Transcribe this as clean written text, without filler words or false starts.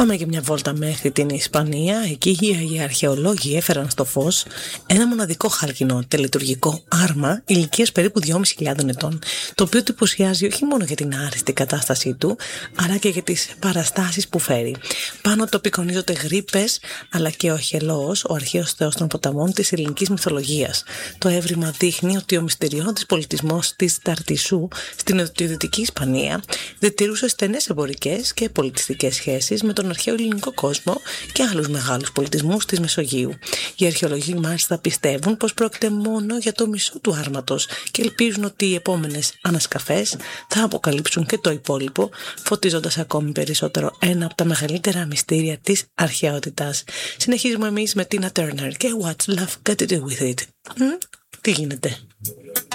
Πάμε και μια βόλτα μέχρι την Ισπανία. Εκεί οι αρχαιολόγοι έφεραν στο φως ένα μοναδικό χάλκινο τελετουργικό άρμα ηλικίας περίπου 2.500 ετών, το οποίο εντυπωσιάζει όχι μόνο για την άριστη κατάστασή του, αλλά και για τις παραστάσεις που φέρει. Πάνω του απεικονίζονται γρίπες, αλλά και ο Χελός, ο αρχαίος θεός των ποταμών της ελληνικής μυθολογίας. Το έβριμα δείχνει ότι ο μυστηριώδης πολιτισμός της Ταρτισσού στην νοτιοδυτική Ισπανία διατηρούσε στενές εμπορικές και πολιτιστικές σχέσεις με τον αρχαίο ελληνικό κόσμο και άλλους μεγάλους πολιτισμούς της Μεσογείου. Οι αρχαιολογοί μάλιστα πιστεύουν πως πρόκειται μόνο για το μισό του άρματος και ελπίζουν ότι οι επόμενες ανασκαφές θα αποκαλύψουν και το υπόλοιπο, φωτίζοντας ακόμη περισσότερο ένα από τα μεγαλύτερα μυστήρια της αρχαιότητας. Συνεχίζουμε εμείς με Tina Turner και What's Love Got to Do With It. Τι γίνεται?